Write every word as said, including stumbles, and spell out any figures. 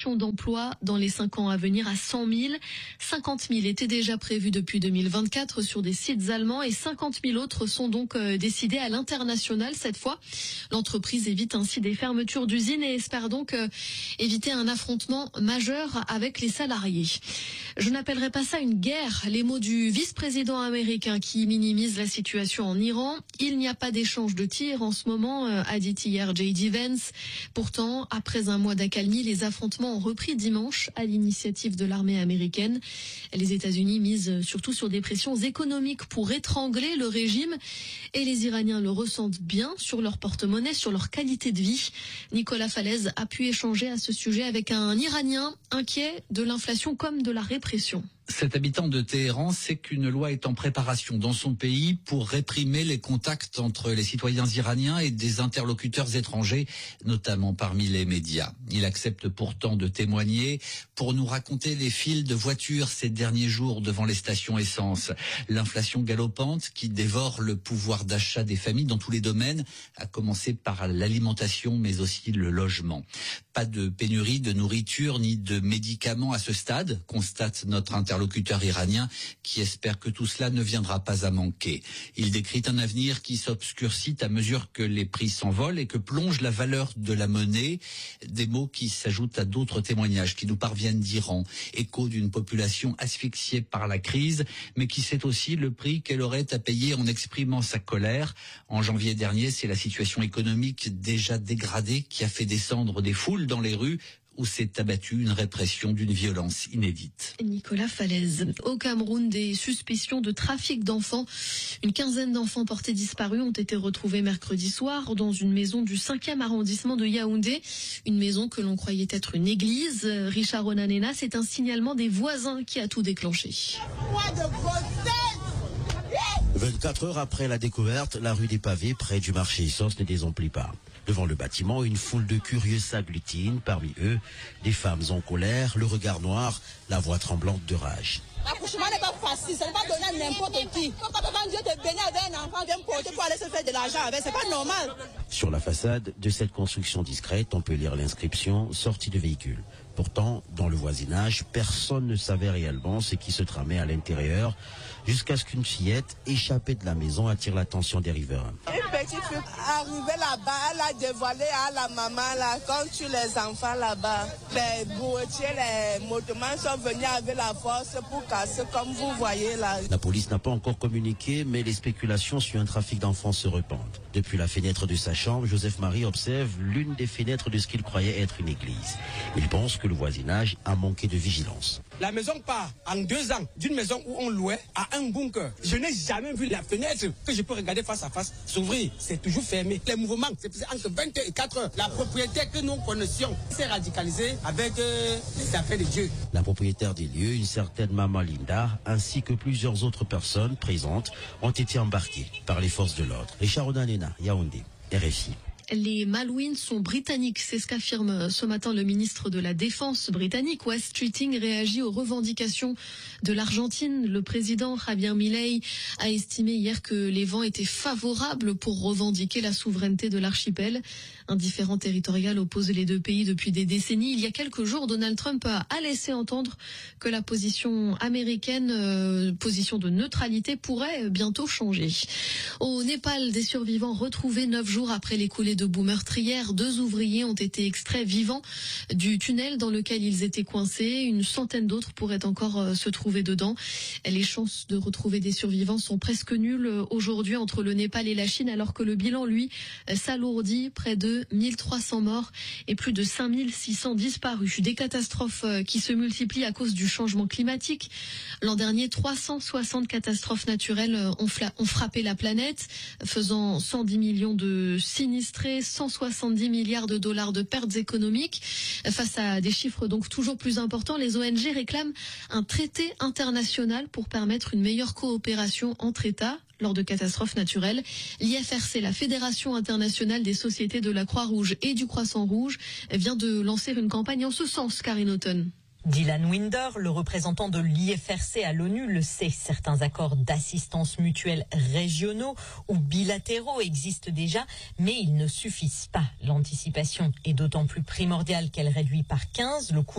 création d'emplois dans les cinq ans à venir à cent mille. cinquante mille étaient déjà prévus depuis deux mille vingt-quatre sur des sites allemands et cinquante mille autres sont donc euh, décidés à l'international cette fois. L'entreprise évite ainsi des fermetures d'usines et espère donc euh, éviter un affrontement majeur avec les salariés. Je n'appellerai pas ça une guerre, les mots du vice-président américain qui minimise la situation en Iran. Il n'y a pas d'échange de tirs en ce moment, a dit hier J D Vance. Pourtant, après un mois d'accalmie, les affrontements ont repris dimanche à l'initiative de l'armée américaine. Les États-Unis misent surtout sur des pressions économiques pour étrangler le régime et les Iraniens le ressentent bien sur leur porte-monnaie, sur leur qualité de vie. Nicolas Falaise a pu échanger à ce sujet avec un Iranien inquiet de l'inflation comme de la répression. Cet habitant de Téhéran sait qu'une loi est en préparation dans son pays pour réprimer les contacts entre les citoyens iraniens et des interlocuteurs étrangers, notamment parmi les médias. Il accepte pourtant de témoigner pour nous raconter les files de voitures ces derniers jours devant les stations essence. L'inflation galopante qui dévore le pouvoir d'achat des familles dans tous les domaines, à commencer par l'alimentation mais aussi le logement. Pas de pénurie de nourriture ni de médicaments à ce stade, constate notre interlocuteur iranien qui espère que tout cela ne viendra pas à manquer. Il décrit un avenir qui s'obscurcit à mesure que les prix s'envolent et que plonge la valeur de la monnaie. Des mots qui s'ajoutent à d'autres témoignages qui nous parviennent d'Iran. Écho d'une population asphyxiée par la crise, mais qui sait aussi le prix qu'elle aurait à payer en exprimant sa colère. En janvier dernier, c'est la situation économique déjà dégradée qui a fait descendre des foules dans les rues où s'est abattue une répression d'une violence inédite. Nicolas Falaise. Au Cameroun, des suspicions de trafic d'enfants. Une quinzaine d'enfants portés disparus ont été retrouvés mercredi soir dans une maison du cinquième arrondissement de Yaoundé. Une maison que l'on croyait être une église. Richard Onanena, c'est un signalement des voisins qui a tout déclenché. vingt-quatre heures après la découverte, la rue des Pavés, près du marché Essos, ne désemplit pas. Devant le bâtiment, une foule de curieux s'agglutine, parmi eux, des femmes en colère, le regard noir, la voix tremblante de rage. L'accouchement n'est pas facile, ça ne va pas donner à n'importe qui. Quand Dieu te bénit avec un enfant, viens me porter pour aller se faire de l'argent avec, c'est pas normal. Sur la façade de cette construction discrète, on peut lire l'inscription « Sortie de véhicule ». Pourtant, dans le voisinage, personne ne savait réellement ce qui se tramait à l'intérieur, jusqu'à ce qu'une fillette échappée de la maison attire l'attention des riverains. Une petite fille arrivée là-bas, elle a dévoilé à la maman, là, quand tu les enfants là-bas, les bourretiers, les motomans sont venus avec la force pour casser, comme vous voyez là. La police n'a pas encore communiqué, mais les spéculations sur un trafic d'enfants se répandent. Depuis la fenêtre de sa chambre, Joseph Marie observe l'une des fenêtres de ce qu'il croyait être une église. Il pense que le voisinage a manqué de vigilance. La maison part en deux ans d'une maison où on louait à un bunker. Je n'ai jamais vu la fenêtre que je peux regarder face à face s'ouvrir. C'est toujours fermé. Les mouvements, c'est entre vingt et quatre heures. La propriétaire que nous connaissions s'est radicalisée avec euh, les affaires de Dieu. La propriétaire des lieux, une certaine Maman Linda, ainsi que plusieurs autres personnes présentes, ont été embarquées par les forces de l'ordre. Richard Onanena, Yaoundé, R F I. Les Malouines sont britanniques, c'est ce qu'affirme ce matin le ministre de la Défense britannique. West Keating réagit aux revendications de l'Argentine. Le président Javier Milei a estimé hier que les vents étaient favorables pour revendiquer la souveraineté de l'archipel. Un différend territorial oppose les deux pays depuis des décennies. Il y a quelques jours, Donald Trump a laissé entendre que la position américaine, euh, position de neutralité, pourrait bientôt changer. Au Népal, des survivants retrouvés neuf jours après les coulées de boue meurtrière. Deux ouvriers ont été extraits vivants du tunnel dans lequel ils étaient coincés. Une centaine d'autres pourraient encore euh, se trouver dedans. Les chances de retrouver des survivants sont presque nulles aujourd'hui entre le Népal et la Chine, alors que le bilan, lui, s'alourdit. Près de mille trois cents morts et plus de cinq mille six cents disparus. Des catastrophes qui se multiplient à cause du changement climatique. L'an dernier, trois cent soixante catastrophes naturelles ont, ont frappé la planète, faisant cent dix millions de sinistrés, cent soixante-dix milliards de dollars de pertes économiques. Face à des chiffres donc toujours plus importants, les O N G réclament un traité international pour permettre une meilleure coopération entre États lors de catastrophes naturelles. L'I F R C, la Fédération internationale des sociétés de la Croix-Rouge et du Croissant-Rouge, vient de lancer une campagne en ce sens, Karine Auton. Dylan Winder, le représentant de l'I F R C à l'ONU, le sait. Certains accords d'assistance mutuelle régionaux ou bilatéraux existent déjà, mais ils ne suffisent pas. L'anticipation est d'autant plus primordiale qu'elle réduit par quinze le coût